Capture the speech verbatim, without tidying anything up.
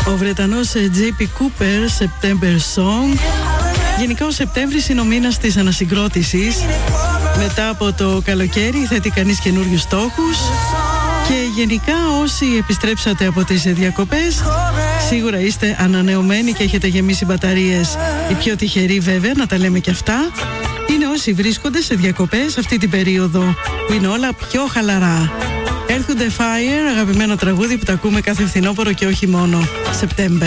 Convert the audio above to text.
Ο Βρετανός τζέι πι Cooper, September Song. Γενικά ο Σεπτέμβρης είναι ο μήνας της ανασυγκρότησης. Μετά από το καλοκαίρι θέτει κανείς καινούριους στόχους. Και γενικά όσοι επιστρέψατε από τις διακοπές, σίγουρα είστε ανανεωμένοι και έχετε γεμίσει μπαταρίες. Οι πιο τυχεροί βέβαια, να τα λέμε και αυτά, είναι όσοι βρίσκονται σε διακοπές αυτή την περίοδο, που είναι όλα πιο χαλαρά. Έρχονται Fire, αγαπημένο τραγούδι που τα ακούμε κάθε φθινόπωρο και όχι μόνο. September.